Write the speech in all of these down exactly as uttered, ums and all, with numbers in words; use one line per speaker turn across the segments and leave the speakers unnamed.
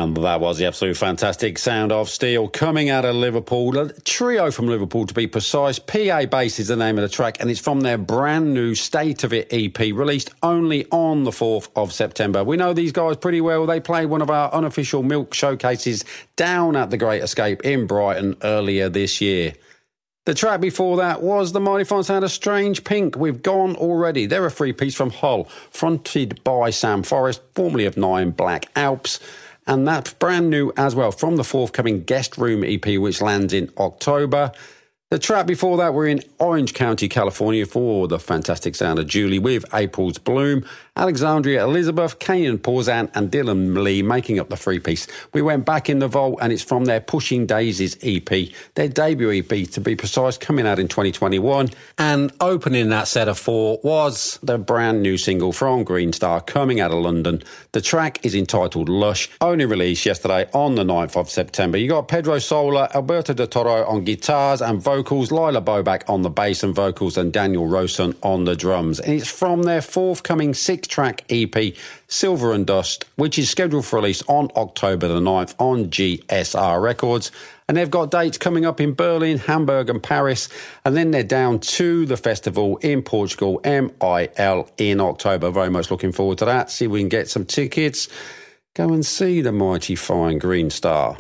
And that was the absolute fantastic sound of Steel coming out of Liverpool. A trio from Liverpool, to be precise. P A Bass is the name of the track, and it's from their brand new State of It E P, released only on the fourth of September. We know these guys pretty well. They played one of our unofficial Milk showcases down at the Great Escape in Brighton earlier this year. The track before that was the mighty fine sound of Strange Pink with Gone Already. They're a three-piece from Hull, fronted by Sam Forrest, formerly of Nine Black Alps. And that's brand new as well from the forthcoming Guest Room E P, which lands in October. The track before that, we're in Orange County, California, for the fantastic sound of Julie with April's Bloom. Alexandria Elizabeth, Kanan Porzan and Dylan Lee making up the three-piece. We went back in the vault, and it's from their Pushing Daisies E P, their debut E P, to be precise, coming out in twenty twenty-one. And opening that set of four was the brand new single from Green Star, coming out of London. The track is entitled Lush, only released yesterday on the ninth of September. You got Pedro Sola, Alberto de Toro on guitars and vocals, Lila Bobak on the bass and vocals, and Daniel Rosen on the drums. And it's from their forthcoming six-track E P, Silver and Dust, which is scheduled for release on October the ninth on G S R Records. And they've got dates coming up in Berlin, Hamburg and Paris. And then they're down to the festival in Portugal, M I L, in October. Very much looking forward to that. See if we can get some tickets. Go and see the mighty fine Green Star.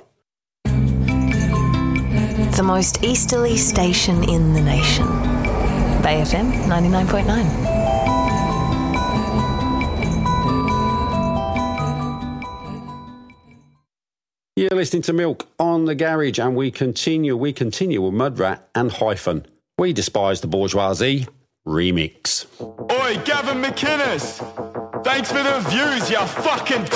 The most easterly station in the nation. Bay F M ninety-nine point nine.
You're listening to Milk on the Garage, and we continue, we continue with Mudrat and Hyphen. We Despise the Bourgeoisie remix.
Oi, Gavin McInnes! Thanks for the views, you fucking